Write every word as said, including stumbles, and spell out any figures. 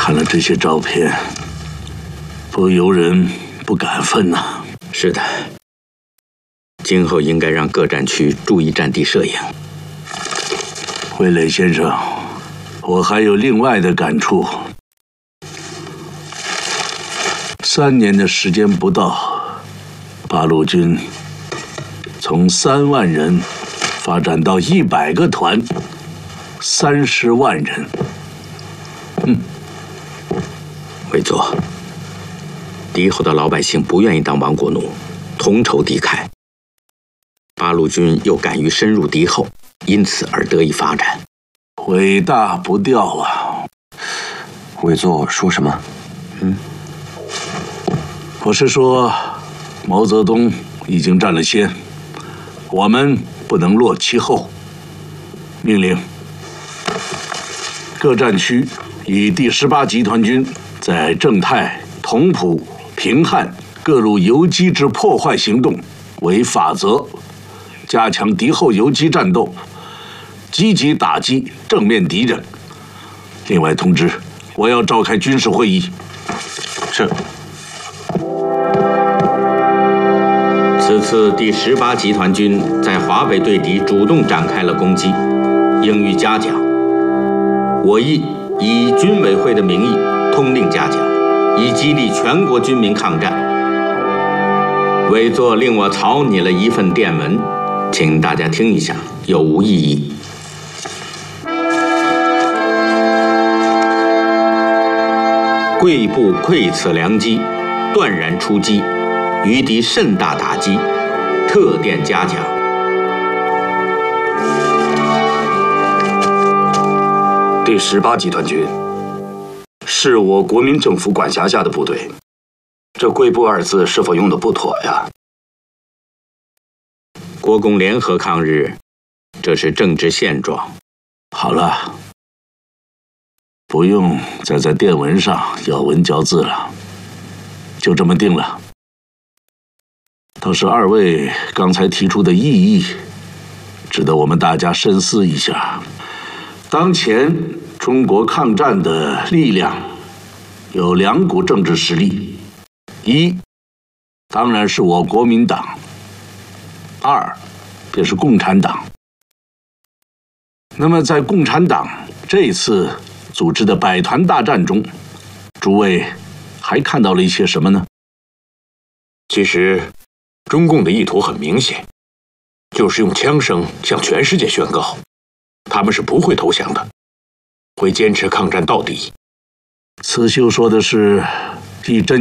看了这些照片，不由人不感愤呐、啊。 是的，今后应该让各战区注意战地摄影。 魏磊先生，我还有另外的感触。三年的时间不到，八路军从三万人发展到一百个团，三十万人。嗯， 委座，敌后的老百姓不愿意当亡国奴，同仇敌忾。八路军又敢于深入敌后，因此而得以发展。 伟大不掉啊！ 委座说什么？ 嗯，我是说，毛泽东已经占了先，我们不能落其后。命令各战区以第十八集团军在正太、同蒲、平汉各路游击之破坏行动为法则，加强敌后游击战斗，积极打击正面敌人。另外通知，我要召开军事会议。 是。 此次第十八集团军在华北对敌主动展开了攻击，应予嘉奖。我亦以军委会的名义通令嘉奖，以激励全国军民抗战。委座令我草拟了一份电文，请大家听一下，有无异议？贵部窥此良机，断然出击，于敌甚大打击，特电嘉奖。 第十八集团军是我国民政府管辖下的部队，这贵部二字是否用的不妥呀？ 国共联合抗日，这是政治现状。 好了，不用再在电文上咬文嚼字了，就这么定了。倒是二位刚才提出的异议，值得我们大家深思一下。当前中国抗战的力量有两股政治实力，一当然是我国民党，二便是共产党。那么在共产党这次组织的百团大战中，诸位还看到了一些什么呢？ 其实中共的意图很明显，就是用枪声向全世界宣告，他们是不会投降的，会坚持抗战到底。 慈禧说的是一针